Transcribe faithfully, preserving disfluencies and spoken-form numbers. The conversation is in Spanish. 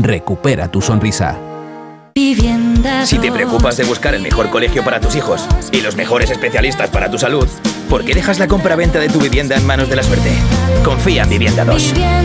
recupera tu sonrisa. Si te preocupas de buscar el mejor colegio para tus hijos y los mejores especialistas para tu salud, ¿por qué dejas la compra-venta de tu vivienda en manos de la suerte? Confía en Vivienda dos.